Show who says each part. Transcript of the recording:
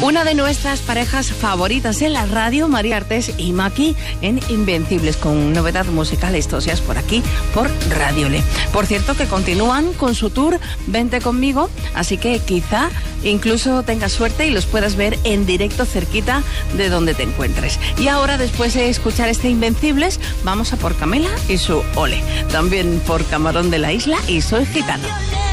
Speaker 1: Una de nuestras parejas favoritas en la radio, María Artés y Maki, en Invencibles, con novedad musical. Esto ya es por aquí, por Radio Le. Por cierto, que continúan con su tour Vente Conmigo, así que quizá incluso tengas suerte y los puedas ver en directo cerquita de donde te encuentres. Y ahora, después de escuchar este Invencibles, vamos a por Camela y su Ole. También por Camarón de la Isla y Soy Gitano.